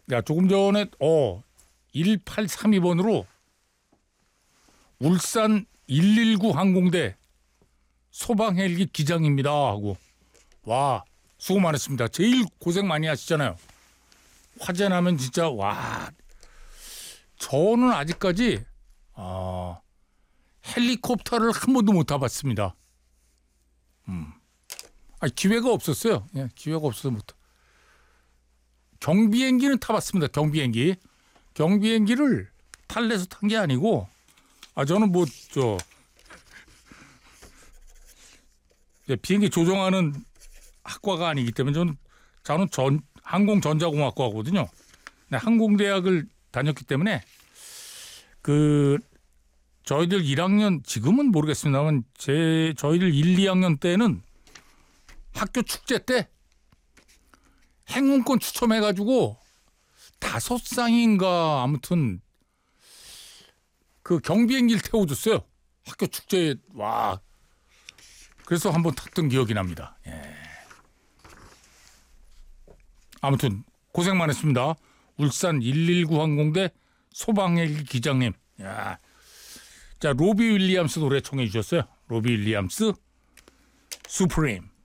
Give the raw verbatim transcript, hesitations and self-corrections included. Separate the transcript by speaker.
Speaker 1: 야, 조금 전에 어 일팔삼이 번으로 울산 일일구 항공대 소방헬기 기장입니다 하고, 와, 수고 많으십니다. 제일 고생 많이 하시잖아요. 화재 나면 진짜, 와, 저는 아직까지 어, 헬리콥터를 한 번도 못 타봤습니다. 음. 아니, 기회가 없었어요. 예, 기회가 없어서 못. 경비행기는 타봤습니다. 경비행기. 경비행기를 탈래서 탄 게 아니고, 아, 저는 뭐, 저, 비행기 조종하는 학과가 아니기 때문에 저는, 저는 전, 항공전자공학과거든요. 네, 항공대학을 다녔기 때문에, 그, 저희들 일 학년, 지금은 모르겠습니다만, 제, 저희들 일, 이 학년 때는 학교 축제 때 행운권 추첨해가지고 다섯 쌍인가 아무튼 그 경비행기를 태워줬어요. 학교 축제에. 와. 그래서 한번 탔던 기억이 납니다. 예. 아무튼 고생 많으셨습니다. 울산 일일구 항공대 소방헬기 기장님. 야. 자, 로비 윌리엄스 노래 청해 주셨어요. 로비 윌리엄스 수프림.